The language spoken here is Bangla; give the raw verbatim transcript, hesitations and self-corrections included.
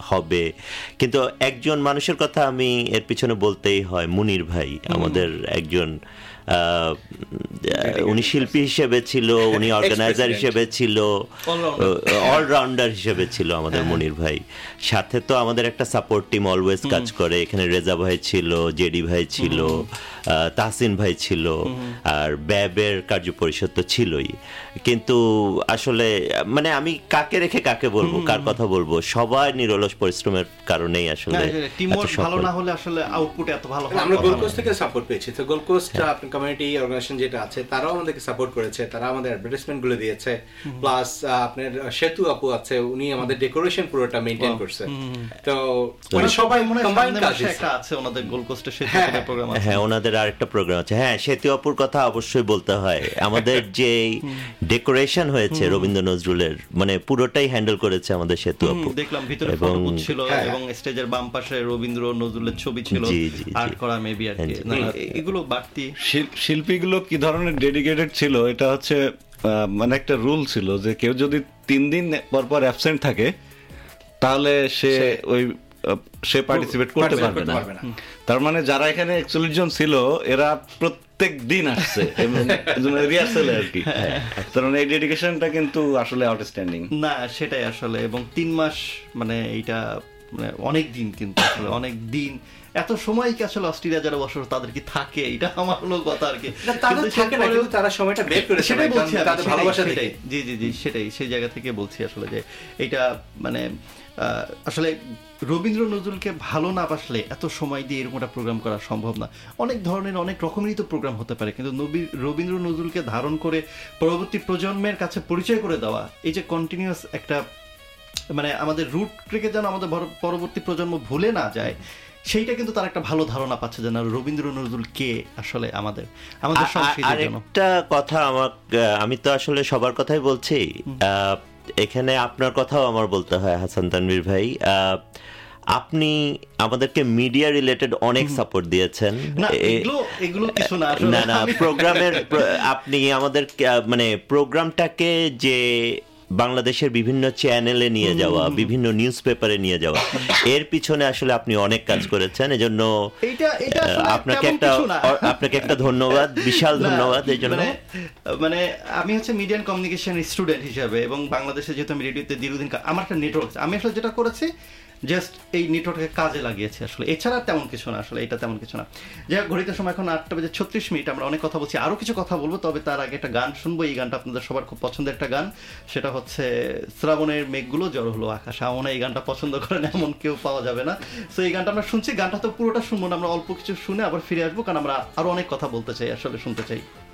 হবে, কিন্তু একজন মানুষের কথা আমি এর পিছনে বলতেই হয়, মুনির ভাই আমাদের একজন, উনি শিল্পী হিসেবে ছিল, উনি অর্গানাইজার হিসেবে ছিল, অলরাউন্ডার হিসেবে ছিল আমাদের মুনির ভাই। সাথে তো আমাদের একটা সাপোর্ট টিম অলওয়েজ কাজ করে, এখানে রেজা ভাই ছিল, জেডি ভাই ছিল, তাহসিন ভাই ছিল, আর ব্যাবের কার্যপরিষদ তো ছিলই। কিন্তু আসলে মানে আমি কাকে রেখে কাকে বলবো, কার কথা বলবো, সবাই নিরলস পরিশ্রমের কারণেই আসলে টিমওয়ার্ক ভালো না হলে আসলে আউটপুট এত ভালো হয় না। আমরা গোল্ড কোস্ট থেকে সাপোর্ট পেয়েছি, তো গোল্ড কোস্ট আপনার কমিউনিটি অর্গানাইজেশন যেটা আছে তারাও আমাদেরকে সাপোর্ট করেছে, তারা আমাদের অ্যাডভার্টাইজমেন্ট গুলো দিয়েছে, প্লাস আপনার সেতু আপু আছে, উনি আমাদের ডেকোরেশন পুরোটা মেইনটেইন করছে। তো মানে সবাই মনে কম্বাইন কাজ একটা আছে ওনাদের গোল্ড কোস্টে সেতু প্রোগ্রাম আছে। হ্যাঁ, ওনাদের আরেকটা প্রোগ্রাম আছে। হ্যাঁ, সেতু আপুর কথা অবশ্যই বলতে হয়। আমাদের যে ডেকোরেশন হয়েছে রবীন্দ্র নজরুলের, মানে পুরোটাই হ্যান্ডেল করেছে আমাদের সেতু আপু। দেখলাম ভিতরে ফটো বুথ ছিল এবং স্টেজের বাম পাশে রবীন্দ্র নজরুলের ছবি ছিল, আর্ট করা মেবি আর কি। এগুলো বাড়তি শিল্পীগুলো কি ধরনের ডেডিকেটেড ছিল, এটা হচ্ছে মানে একটা রুল ছিল যে কেউ যদি তিন দিন পর পর অ্যাবসেন্ট থাকে তাহলে সে ওই সে পার্টিসিপেট করতে পারবে না। তার মানে যারা এখানে একচল্লিশ জন ছিল এরা প্রত্যেক দিন আসছে রিহার্সালে আর কি। তার মানে এই ডেডিকেশনটা কিন্তু আসলে আউটস্ট্যান্ডিং। না সেটাই আসলে, এবং তিন মাস মানে এইটা মানে অনেক দিন, কিন্তু আসলে অনেক দিন, এত সময় কি আসলে অস্ট্রেলিয়া যারা বছর তাদের কি থাকে, এটা আমার হলো কথা আর কি। তারা সময়টা বের করে সেটাই বলছি, তাদের ভালোবাসা থেকে। জি জি জি সেটাই, সেই জায়গা থেকে বলছি আসলে যে এটা মানে আসলে রবীন্দ্র নজরুলকে ভালো না বাসলে এত সময় দিয়ে এরকম একটা প্রোগ্রাম করা সম্ভব না। অনেক ধরনের অনেক রকমেরই তো প্রোগ্রাম হতে পারে, কিন্তু রবীন্দ্র নজরুলকে ধারণ করে পরবর্তী প্রজন্মের কাছে পরিচয় করে দেওয়া, এই যে কন্টিনিউয়াস একটা মানে আমাদের রুট থেকে যেন আমাদের পরবর্তী প্রজন্ম ভুলে না যায়, সেইটা কিন্তু তার একটা ভালো ধারণা পাচ্ছে যে না রবীন্দ্র নজরুল কে আসলে আমাদের আমাদের সংস্কৃতির জন্য। আরেকটা কথা আমার, আমি তো আসলে সবার কথাই বলছি, এখানে আপনার কথাও আমার বলতে হয় হাসান তানভীর ভাই। আপনি আমাদেরকে মিডিয়া রিলেটেড অনেক সাপোর্ট দিয়েছেন। না এগুলো কিছু না, না না প্রোগ্রামের আপনি আমাদের মানে প্রোগ্রামটাকে যে বাংলাদেশের বিভিন্ন চ্যানেলে নিয়ে যাওয়া, বিভিন্ন নিউজ পেপারে নিয়ে যাওয়া, এর পিছনে আসলে আপনি অনেক কাজ করেছেন। এজন্য আপনাকে একটা আপনাকে একটা ধন্যবাদ, বিশাল ধন্যবাদ এই জন্য। মানে আমি হচ্ছে মিডিয়া এন্ড কমিউনিকেশন স্টুডেন্ট হিসেবে, এবং বাংলাদেশে যেহেতু আমি রেডিওতে দীর্ঘদিন আমার একটা নেটওয়ার্ক, আমি আসলে যেটা করেছি জাস্ট এই নেটওয়ার্ককে কাজে লাগিয়েছে আসলে, এছাড়া তেমন কিছু না আসলে, এটা তেমন কিছু না। যাই হোক, ঘড়িতে সময় এখন আটটা বেজে ছত্রিশ মিনিট, আমরা অনেক কথা বলছি, আরও কিছু কথা বলবো, তবে তার আগে একটা গান শুনবো। এই গানটা আপনাদের সবার খুব পছন্দের একটা গান, সেটা হচ্ছে শ্রাবণের মেঘগুলো জড়ো হলো আকাশে। আমার এই গানটা পছন্দ করেন এমন কেউ পাওয়া যাবে না। সো এই গানটা আমরা শুনছি, গানটা তো পুরোটা শুনবো না, আমরা অল্প কিছু শুনে আবার ফিরে আসবো, কারণ আমরা আরো অনেক কথা বলতে চাই আসলে, শুনতে চাই।